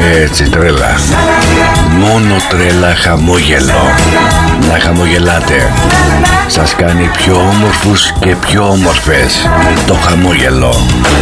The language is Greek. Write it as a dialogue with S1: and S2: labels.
S1: Έτσι, τρέλα. Μόνο τρέλα, χαμόγελο. Να χαμογελάτε. Σας κάνει πιο όμορφους και πιο όμορφες το χαμόγελο.